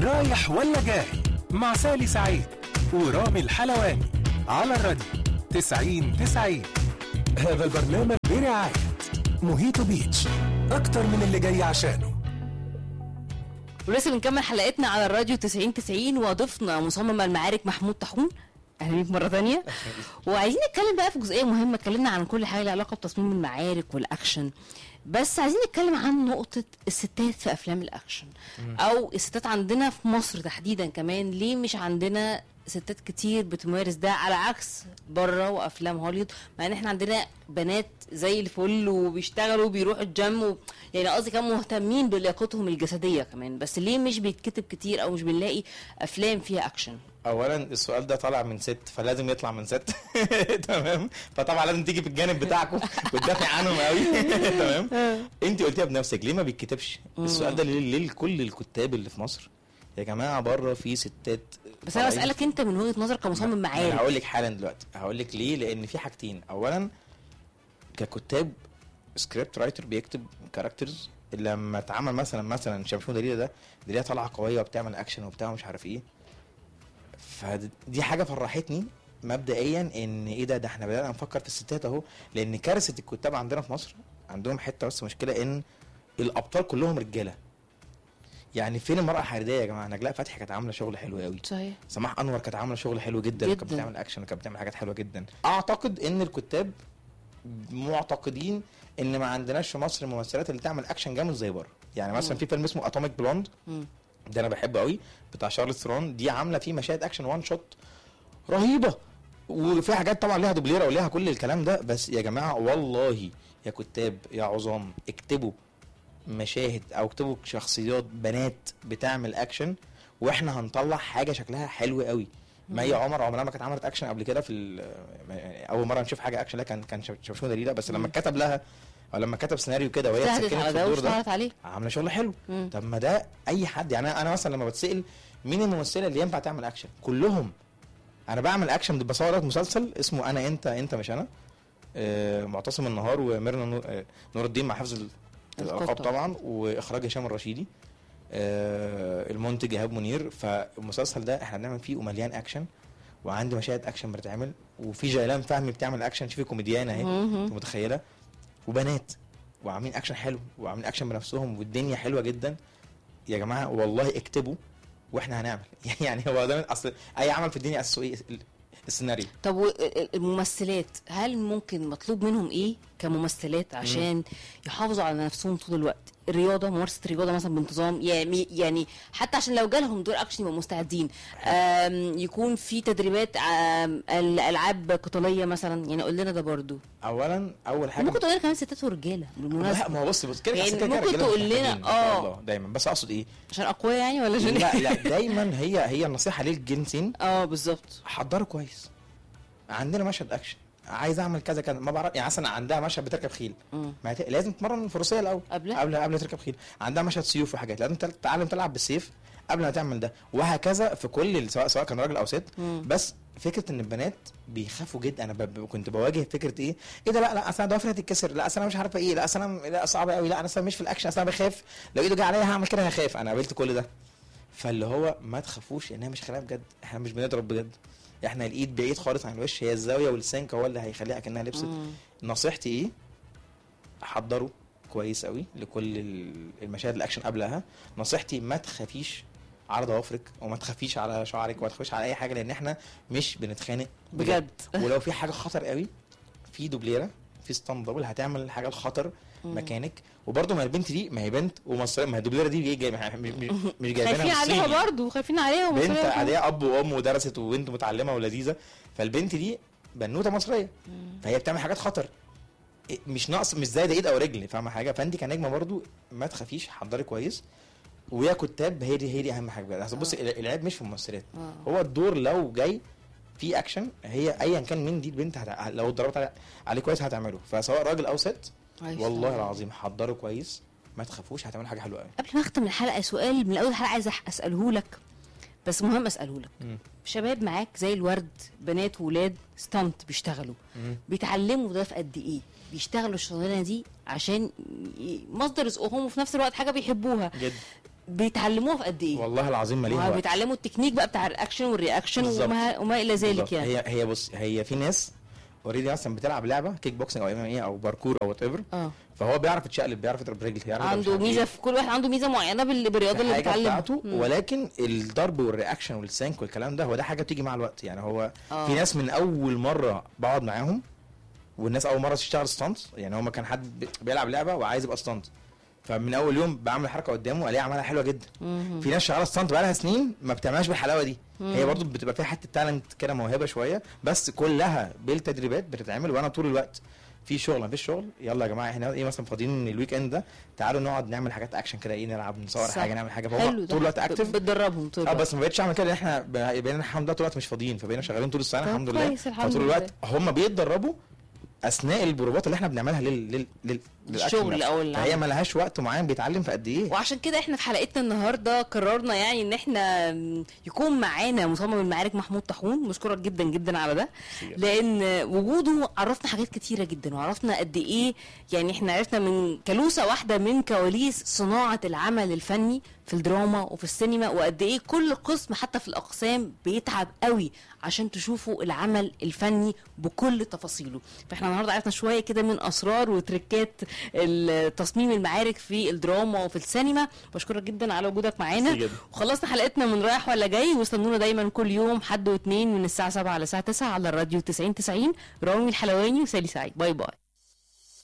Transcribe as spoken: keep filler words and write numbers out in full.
رايح ولا جاي مع سالي سعيد ورامي الحلواني على الراديو تسعين تسعين. هذا البرنامج برعاية موهيتو بيتش، أكتر من اللي جاي عشانه. ولسه بنكمل حلقتنا على الراديو تسعين تسعين، وضيفنا مصمم المعارك محمود طاحون. اهلا بيك مره ثانيه. وعايزين نتكلم بقى في جزئيه مهمه، اتكلمنا عن كل حاجه لها علاقه بتصميم المعارك والاكشن، بس عايزين نتكلم عن نقطه الستات في افلام الاكشن او الستات عندنا في مصر تحديدا. كمان ليه مش عندنا ستات كتير بتمارس ده على عكس بره وافلام هوليوود، مع ان احنا عندنا بنات زي الفل وبيشتغلوا وبيروحوا الجيم و... يعني قصدي كانوا مهتمين بلياقتهم الجسديه كمان، بس ليه مش بيتكتب كتير او مش بنلاقي افلام فيها اكشن؟ اولا السؤال ده طالع من ست، فلازم يطلع من ست. تمام، فطبعا لازم تيجي في الجانب بتاعكم وتدافع عنهم قوي. تمام، انت قلتيها بنفسك، ليه ما بيتكتبش السؤال ده؟ ليه لكل الكتاب اللي في مصر يا جماعه بره في ستات؟ بس انا بسالك انت من وجهه نظرك كمصمم معارك. انا هقول لك حالا دلوقتي، هقول لك ليه. لان في حاجتين، اولا ككتاب سكريبت رايتر بيكتب كاركترز، لما اتعمل مثلا مثلا شمشون دليله ده دليله طالعه قويه وبتعمل اكشن وبتاع مش عارف ايه، فدي حاجه فرحتني مبدئيا ان ايه ده ده احنا بدأنا نفكر في الستات اهو. لان كارثه الكتاب عندنا في مصر عندهم حته بس مشكله، ان الابطال كلهم رجاله. يعني فين المرأة الحديدية يا جماعة؟ نجلاء فتحي كانت عاملة شغل حلو قوي، صحيح. سماح انور كانت عاملة شغل حلو جدا، كانت بتعمل اكشن وكانت بتعمل حاجات حلوة جدا. اعتقد ان الكتاب معتقدين ان ما عندناش في مصر الممثلات اللي تعمل اكشن جامد زي بره. يعني مثلا مم. في فيلم اسمه اتوميك بلوند، ده انا بحبه قوي، بتاع شارلز ثرون، دي عاملة فيه مشاهد اكشن وان شوت رهيبة، وفي حاجات طبعا ليها دوبليرة وليها كل الكلام ده. بس يا جماعة والله يا كتاب يا عظام، اكتبوا مشاهد او اكتبوا شخصيات بنات بتعمل اكشن واحنا هنطلع حاجه شكلها حلو قوي. مي عمر عمرها ما كانت عملت اكشن قبل كده، في اول مره نشوف حاجه اكشن. لا كان كان شمشون دليله، بس لما كتب لها او لما كتب سيناريو كده وهي سكنت في الدور ده عامله شغل حلو. مم. طب ما ده اي حد. يعني انا مثلا لما بتسال مين الممثله اللي ينفع تعمل اكشن، كلهم. انا بعمل اكشن، بصور لك مسلسل اسمه انا انت انت مش انا، آه معتصم النهار وميرنا نور, آه نور الدين مع حفظ الألقاب طبعا، واخراج هشام الرشيدي، آه المنتج ايهاب منير. فالمسلسل ده احنا بنعمل فيه ومليان اكشن، وعندي مشاهد اكشن بتتعمل، وفي جيلان فهمي بتعمل اكشن، شوفي كوميديان اهي انت متخيله، وبنات وعاملين اكشن حلو وعاملين اكشن بنفسهم والدنيا حلوه جدا. يا جماعه والله اكتبوا واحنا هنعمل. يعني هو ده اصل اي عمل في الدنيا اساسه ايه؟ السيناريو. طب الممثلات هل ممكن مطلوب منهم ايه كممثلات عشان م. يحافظوا على نفسهم طول الوقت؟ الرياضه، ممارسه الرياضه مثلا بانتظام، يعني يعني حتى عشان لو جالهم دور اكشن يبقوا مستعدين، يكون في تدريبات الالعاب قتاليه مثلا. يعني قول لنا ده برضو. اولا اول حاجه ممكن تقول لنا كمان ستات ورجاله بالمناسبه. ما هو بص بص كده يعني ممكن تقول لنا اه دايما، بس اقصد ايه؟ عشان اقوياء يعني ولا عشان لا لا دايما هي هي النصيحه للجنسين. اه بالظبط، حضروا كويس. عندنا مشهد اكشن عايز اعمل كذا كذا ما بعرف، يعني مثلا عندها مشهد بتركب خيل، ما ت... لازم تتمرن الفروسيه الاول قبل قبل قبل تركب خيل. عندها مشهد سيوف وحاجات لازم تتعلم تلعب بالسيف قبل ما تعمل ده، وهكذا في كل سواء سواء كان راجل او ست. مم. بس فكره ان البنات بيخافوا جدا. انا ب... كنت بواجه فكره ايه ايه ده، لا لا اصل ضوافري هتتكسر، لا اصل انا مش عارفه ايه، لا اصل انا لا صعب قوي، لا انا اصلا مش في الاكشن، اصل انا بخاف لو ايده جه عليا هعمل كده هخاف. انا قابلت كل ده. فاللي هو ما تخافوش، انها مش خناقه بجد، احنا مش بنضرب بجد، احنا الايد بعيد خالص عن الوش، هي الزاويه والسنك هو اللي هيخليها كانها لبست. نصيحتي ايه؟ حضروا كويس قوي لكل المشاهد الاكشن قبلها. نصيحتي ما تخافيش على ضوافرك وما تخافيش على شعرك وما تخافيش على اي حاجه، لان احنا مش بنتخانق بجد, بجد. ولو في حاجه خطر قوي في دوبليره في ستاند دبل هتعمل الحاجه الخطر مكانك. وبرده ما البنت دي ما هي بنت ومصريه، ما هي الدوبليره دي جايه مش مش جايبينها خايفين عليها برده، خايفين عليها بنت عاديه اب وام ودرست وبنت متعلمه ولذيذه. فالبنت دي بنوته مصريه فهي بتعمل حاجات خطر مش ناقص، مش زي ده ايد او رجل، فاهمه حاجه؟ فانت كنجمه برده ما تخافيش، حضري كويس. ويا كتاب هي دي هي دي اهم حاجه بقى. بص العيب مش في الممثلات، هو الدور لو جاي في اكشن هي ايا كان مين دي البنت هتع... لو ضربت عليه كويس هتعمله، فسواء راجل او ست والله العظيم حضروا كويس ما تخافوش هتعملوا حاجه حلوه قوي. قبل ما اختم الحلقه سؤال من اول حلقه عايزه اساله لك، بس مهم اساله لك. م. شباب معاك زي الورد، بنات وولاد ستانت بيشتغلوا، م. بيتعلموا ده في قد ايه؟ بيشتغلوا الشغلانه دي عشان مصدر رزقهم وفي نفس الوقت حاجه بيحبوها جدا. بيتعلموها في قد ايه؟ والله العظيم ما ليها وقت. بيتعلموا التكنيك بقى بتاع الاكشن والرياكشن وما, وما الى ذلك بالزبط. يعني هي هي بص هي في ناس اوريدي مثلا بتلعب لعبه كيك بوكسنج او ام ام اي او باركور او وات ايفر اه فهو بيعرف يتشقلب بيعرف يضرب رجل عنده ميزه في كل واحد عنده ميزه معينه بالرياضه اللي بيتعلمها ولكن الضرب والرياكشن والسانك والكلام ده هو ده حاجه بتيجي مع الوقت يعني هو أوه. في ناس من اول مره بقعد معاهم والناس اول مره تشتغل ستانت يعني هو ما كان حد بيلعب لعبه وعايز يبقى ستانت فمن اول يوم بعمل حركه قدامه الاقيه عملها حلوه جدا مم. في ناس شغاله ستانت بقى لها سنين ما بتعملش بالحلاوه دي مم. هي برضو بتبقى فيها حته تالنت كده موهبه شويه بس كلها بالتدريبات بتتعمل وانا طول الوقت في شغل مفيش شغل يلا يا جماعه احنا ايه مثلا فاضيين الويك اند ده تعالوا نقعد نعمل حاجات اكشن كده ايه نلعب نصور حاجه نعمل حاجه فهو طول الوقت اكتف بتدربهم طول الوقت اه بس ما بقتش اعمل كده احنا بقينا الحمد لله طول الوقت مش فاضيين فبقينا شغالين طول السنه الحمد لله فطول الوقت هم بيتدربوا اثناء البروفات اللي احنا بنعملها لل لل للشغل او هي ما لهاش وقت معين بيتعلم في قد ايه وعشان كده احنا في حلقتنا النهارده قررنا يعني ان احنا يكون معانا مصمم المعارك محمود طاحون مشكورك جدا جدا على ده لان وجوده عرفنا حاجات كتيره جدا وعرفنا قد ايه يعني احنا عرفنا من كلوسه واحده من كواليس صناعه العمل الفني في الدراما وفي السينما وقد ايه كل قسم حتى في الاقسام بيتعب قوي عشان تشوفوا العمل الفني بكل تفاصيله فاحنا النهارده عرفنا شويه كده من اسرار وتريكات التصميم المعارك في الدراما وفي السينما بشكرك جدا على وجودك معانا وخلصنا حلقتنا من رايح ولا جاي واستنونا دايما كل يوم حد واثنين من الساعه سبعة للساعه تسعة على الراديو تسعين تسعين رامي الحلواني وسالي سعيد باي باي.